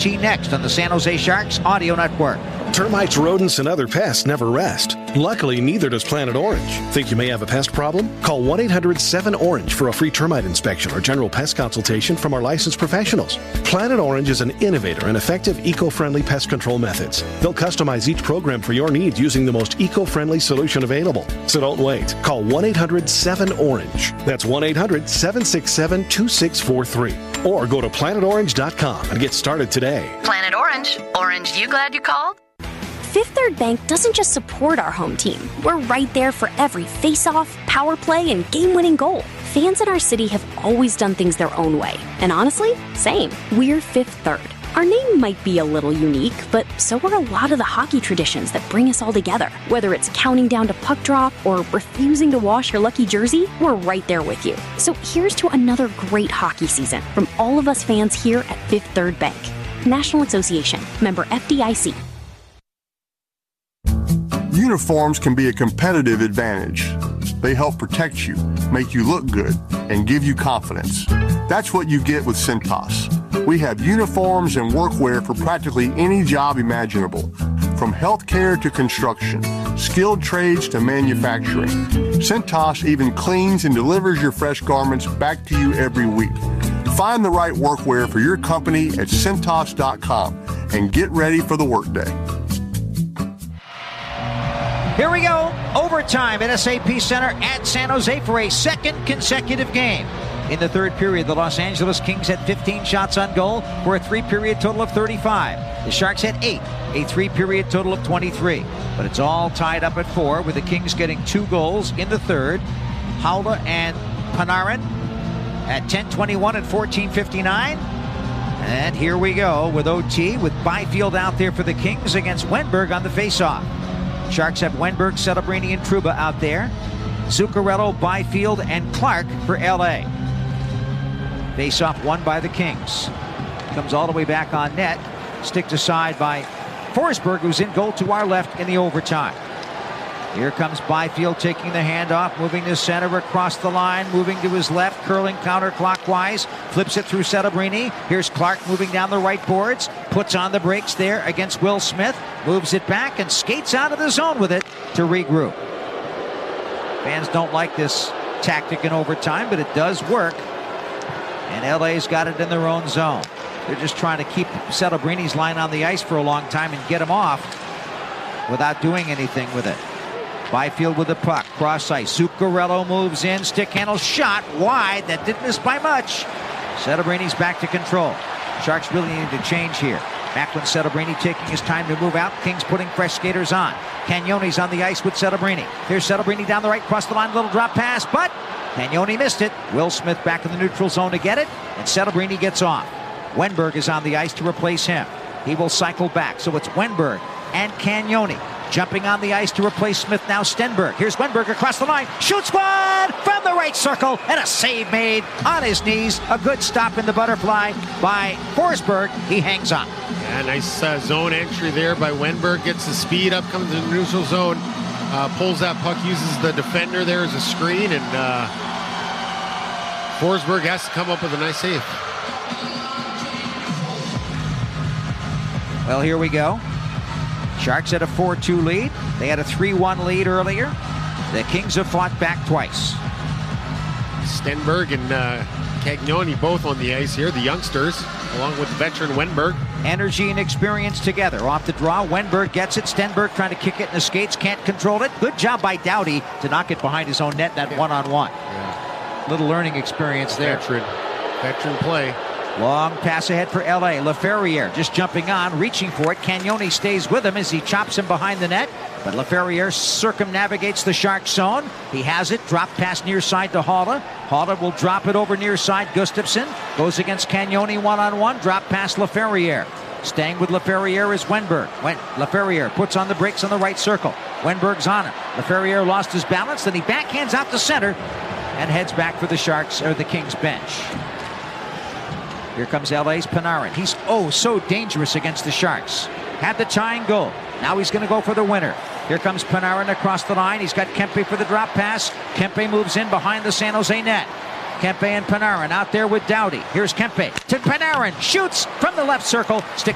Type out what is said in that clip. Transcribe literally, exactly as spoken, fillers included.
T next on the San Jose Sharks Audio Network. Termites, rodents, and other pests never rest. Luckily, neither does Planet Orange. Think you may have a pest problem? Call one eight hundred seven orange for a free termite inspection or general pest consultation from our licensed professionals. Planet Orange is an innovator in effective eco-friendly pest control methods. They'll customize each program for your needs using the most eco-friendly solution available. So don't wait. Call one eight hundred seven orange. That's one eight hundred seven six seven two six four three. Or go to planet orange dot com and get started today. Planet Orange. Orange, you glad you called? Fifth Third Bank doesn't just support our home team. We're right there for every face-off, power play, and game-winning goal. Fans in our city have always done things their own way. And honestly, same. We're Fifth Third. Our name might be a little unique, but so are a lot of the hockey traditions that bring us all together. Whether it's counting down to puck drop or refusing to wash your lucky jersey, we're right there with you. So here's to another great hockey season from all of us fans here at Fifth Third Bank. National Association. Member F D I C. Uniforms can be a competitive advantage. They help protect you, make you look good, and give you confidence. That's what you get with Cintas. We have uniforms and workwear for practically any job imaginable, from healthcare to construction, skilled trades to manufacturing. Cintas even cleans and delivers your fresh garments back to you every week. Find the right workwear for your company at Cintas dot com and get ready for the workday. Here we go. Overtime at S A P Center at San Jose for a second consecutive game. In the third period, the Los Angeles Kings had fifteen shots on goal for a three-period total of thirty-five. The Sharks had eight, a three-period total of twenty-three. But it's all tied up at four, with the Kings getting two goals in the third. Haula and Panarin at ten twenty-one and fourteen fifty-nine. And here we go with O T, with Byfield out there for the Kings against Wenberg on the faceoff. Sharks have Wenberg, Celebrini, and Trouba out there. Zuccarello, Byfield, and Clark for L A. Face-off won by the Kings. Comes all the way back on net. Sticked aside by Forsberg, who's in goal to our left in the overtime. Here comes Byfield taking the handoff, moving to center across the line, moving to his left, curling counterclockwise, flips it through Celebrini. Here's Clark moving down the right boards, puts on the brakes there against Will Smith, moves it back and skates out of the zone with it to regroup. Fans don't like this tactic in overtime, but it does work. And L A's got it in their own zone. They're just trying to keep Celebrini's line on the ice for a long time and get him off without doing anything with it. Byfield with the puck, cross ice. Zuccarello moves in, stick handle, shot wide. That didn't miss by much. Celebrini's back to control. Sharks really need to change here. Back when Celebrini taking his time to move out. Kings putting fresh skaters on. Cagnone's on the ice with Celebrini. Here's Celebrini down the right, cross the line, little drop pass, but Cagnone missed it. Will Smith back in the neutral zone to get it, and Celebrini gets off. Wenberg is on the ice to replace him. He will cycle back, so it's Wenberg and Cagnone. Jumping on the ice to replace Smith, now Stenberg. Here's Wenberg across the line. Shoots one from the right circle, and a save made on his knees. A good stop in the butterfly by Forsberg. He hangs on. Yeah, nice uh, zone entry there by Wenberg. Gets the speed up, comes in the neutral zone, uh, pulls that puck, uses the defender there as a screen, and uh, Forsberg has to come up with a nice save. Well, here we go. Sharks had a four two lead. They had a three one lead earlier. The Kings have fought back twice. Stenberg and uh, Cagnone both on the ice here, the youngsters, along with the veteran Wenberg. Energy and experience together. Off the draw, Wenberg gets it. Stenberg trying to kick it in the skates, can't control it. Good job by Doughty to knock it behind his own net, that yeah. one-on-one. Yeah. Little learning experience there. Veteran, veteran play. Long pass ahead for L A. LaFerriere just jumping on, reaching for it. Cagnone stays with him as he chops him behind the net. But LaFerriere circumnavigates the Shark zone. He has it. Drop pass near side to Haula. Haula will drop it over near side. Gustafsson goes against Cagnone one-on-one. Drop pass LaFerriere. Staying with LaFerriere is Wenberg. When LaFerriere puts on the brakes on the right circle. Wenberg's on him. LaFerriere lost his balance. Then he backhands out to center and heads back for the Sharks, or the Kings bench. Here comes L A's Panarin. He's oh so dangerous against the Sharks. Had the tying goal. Now he's going to go for the winner. Here comes Panarin across the line. He's got Kempe for the drop pass. Kempe moves in behind the San Jose net. Kempe and Panarin out there with Doughty. Here's Kempe to Panarin. Shoots from the left circle. Stick